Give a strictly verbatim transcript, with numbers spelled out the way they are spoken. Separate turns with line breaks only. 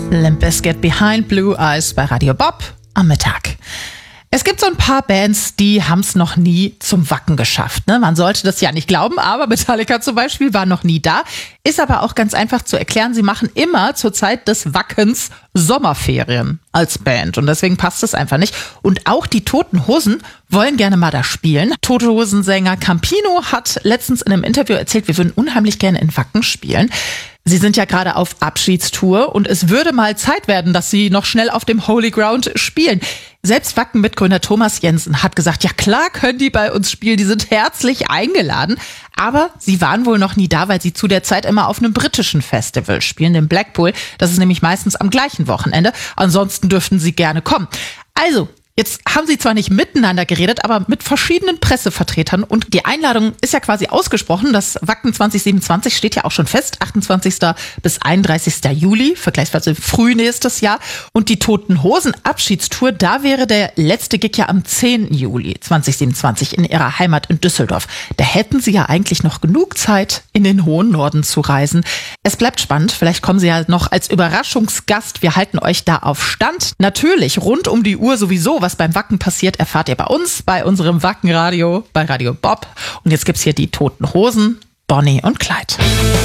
Limp Bizkit Behind Blue Eyes bei Radio Bob am Mittag. Es gibt so ein paar Bands, die haben es noch nie zum Wacken geschafft. Ne? Man sollte das ja nicht glauben, aber Metallica zum Beispiel war noch nie da. Ist aber auch ganz einfach zu erklären. Sie machen immer zur Zeit des Wackens Sommerferien als Band. Und deswegen passt es einfach nicht. Und auch die Toten Hosen wollen gerne mal da spielen. Tote Hosen-Sänger Campino hat letztens in einem Interview erzählt, wir würden unheimlich gerne in Wacken spielen. Sie sind ja gerade auf Abschiedstour und es würde mal Zeit werden, dass sie noch schnell auf dem Holy Ground spielen. Selbst Wacken-Mitgründer Thomas Jensen hat gesagt, ja klar können die bei uns spielen, die sind herzlich eingeladen. Aber sie waren wohl noch nie da, weil sie zu der Zeit immer auf einem britischen Festival spielen, dem Blackpool. Das ist nämlich meistens am gleichen Wochenende. Ansonsten dürften sie gerne kommen. Also, jetzt haben sie zwar nicht miteinander geredet, aber mit verschiedenen Pressevertretern und die Einladung ist ja quasi ausgesprochen. Das Wacken zwanzig siebenundzwanzig steht ja auch schon fest, achtundzwanzigsten bis einunddreißigsten Juli, vergleichsweise früh nächstes Jahr. Und die Toten Hosen Abschiedstour, da wäre der letzte Gig ja am zehnten Juli zweitausendsiebenundzwanzig in ihrer Heimat in Düsseldorf. Da hätten sie ja eigentlich noch genug Zeit, in den hohen Norden zu reisen. Es bleibt spannend, vielleicht kommen sie ja noch als Überraschungsgast. Wir halten euch da auf Stand. Natürlich rund um die Uhr sowieso. Was beim Wacken passiert, erfahrt ihr bei uns, bei unserem Wackenradio, bei Radio Bob. Und jetzt gibt's hier die Toten Hosen, Bonnie und Clyde.